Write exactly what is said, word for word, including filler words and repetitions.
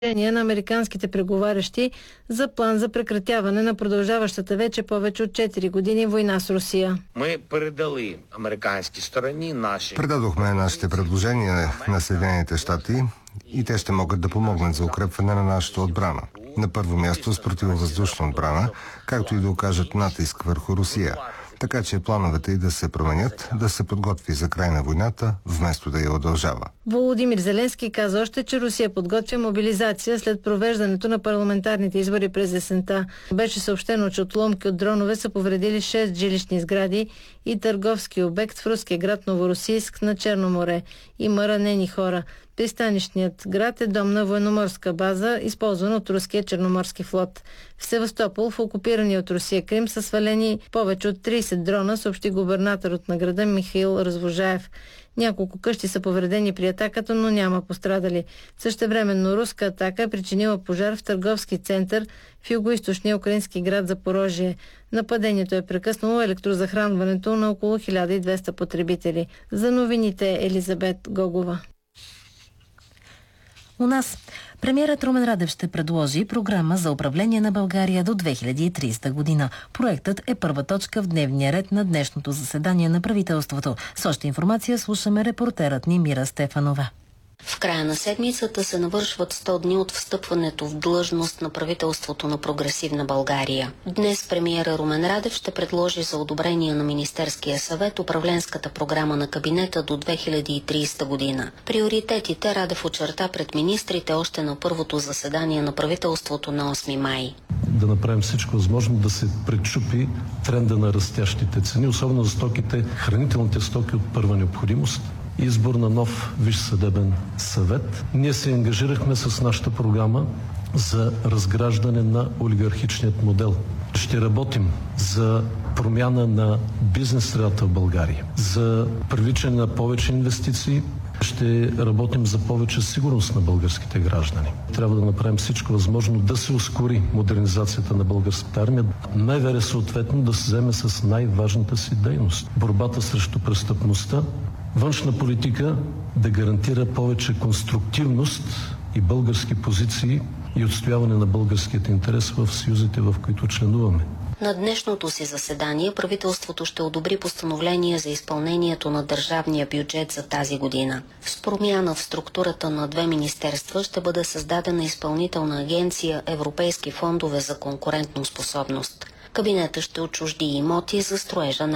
на американските преговарящи за план за прекратяване на продължаващата вече повече от четири години война с Русия. Предадохме нашите предложения на Съединените щати и те ще могат да помогнат за укрепване на нашата отбрана. На първо място с противовъздушна отбрана, както и да окажат натиск върху Русия. Така че плановете и да се променят, да се подготви за край на войната, вместо да я удължава. Володимир Зеленски каза още, че Русия подготвя мобилизация след провеждането на парламентарните избори през есента. Беше съобщено, че отломки от дронове са повредили шест жилищни сгради и търговски обект в руския град Новоросийск на Черно море. Има ранени хора. Пристанищният град е дом на военноморска база, използвана от руския черноморски флот. В Севастополь, в окупирания от Русия Крим, са свалени повече от трийсет дрона, съобщи губернаторът на града Михаил Развожаев. Няколко къщи са повредени при атаката, но няма пострадали. Същевременно руска атака е причинила пожар в търговски център в югоизточния украински град Запорожие. Нападението е прекъснало електрозахранването на около хиляда и двеста потребители. За новините Елизабет Гогова. У нас премиерът Румен Радев ще предложи програма за управление на България до две хиляди и тридесета година. Проектът е първа точка в дневния ред на днешното заседание на правителството. С още информация слушаме репортерът ни Мира Стефанова. В края на седмицата се навършват сто дни от встъпването в длъжност на правителството на прогресивна България. Днес премиера Румен Радев ще предложи за одобрение на Министерския съвет управленската програма на кабинета до две хиляди и тридесета година. Приоритетите Радев очерта пред министрите още на първото заседание на правителството на осми май. Да направим всичко възможно да се пречупи тренда на растящите цени, особено за стоките, хранителните стоки от първа необходимост. Избор на нов Висш съдебен съвет. Ние се ангажирахме с нашата програма за разграждане на олигархичният модел. Ще работим за промяна на бизнес средата в България, за привличане на повече инвестиции. Ще работим за повече сигурност на българските граждани. Трябва да направим всичко възможно да се ускори модернизацията на българската армия. МВР съответно да се вземе с най-важната си дейност – борбата срещу престъпността. Външна политика да гарантира повече конструктивност и български позиции и отстояване на българският интерес в съюзите, в които членуваме. На днешното си заседание правителството ще одобри постановление за изпълнението на държавния бюджет за тази година. С промяна в структурата на две министерства ще бъде създадена изпълнителна агенция Европейски фондове за конкурентоспособност. Кабинетът ще отчужди имоти за строежа на